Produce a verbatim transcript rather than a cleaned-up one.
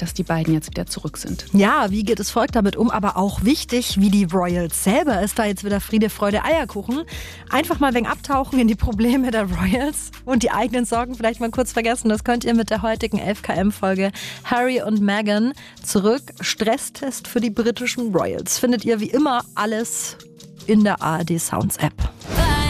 dass die beiden jetzt wieder zurück sind. Ja, wie geht das Volk damit um? Aber auch wichtig, wie die Royals selber. Ist da jetzt wieder Friede, Freude, Eierkuchen? Einfach mal ein wenig abtauchen in die Probleme der Royals und die eigenen Sorgen vielleicht mal kurz vergessen. Das könnt ihr mit der heutigen elf K M-Folge Harry und Meghan zurück. Stresstest für die britischen Royals. Findet ihr wie immer alles in der A R D Sounds App.